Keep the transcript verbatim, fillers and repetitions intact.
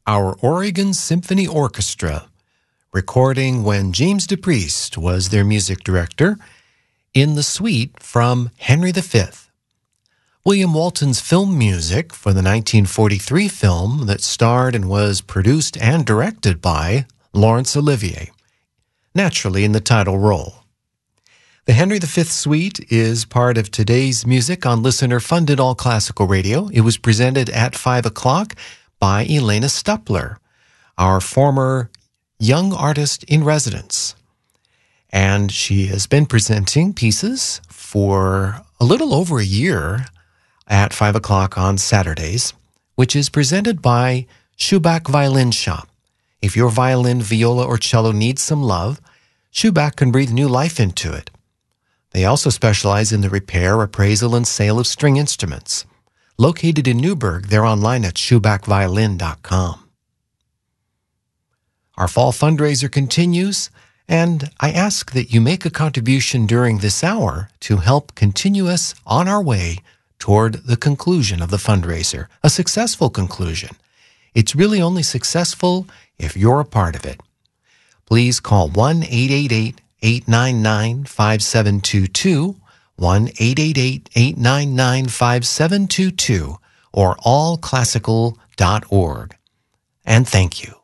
our Oregon Symphony Orchestra, recording when James DePriest was their music director, in the suite from Henry the Fifth. William Walton's film music for the nineteen forty-three film that starred and was produced and directed by Laurence Olivier, naturally in the title role. The Henry the Fifth Suite is part of today's music on listener-funded All Classical Radio. It was presented at five o'clock by Elena Stupler, our former young artist in residence. And she has been presenting pieces for a little over a year at five o'clock on Saturdays, which is presented by Schubach Violin Shop. If your violin, viola, or cello needs some love, Schubach can breathe new life into it. They also specialize in the repair, appraisal, and sale of string instruments. Located in Newburgh, they're online at schubach violin dot com. Our fall fundraiser continues, and I ask that you make a contribution during this hour to help continue us on our way toward the conclusion of the fundraiser, a successful conclusion. It's really only successful if you're a part of it. Please call one eight eight eight, eight nine nine, five seven two two, one eight eight eight, eight nine nine, five seven two two, or all classical dot org. And thank you.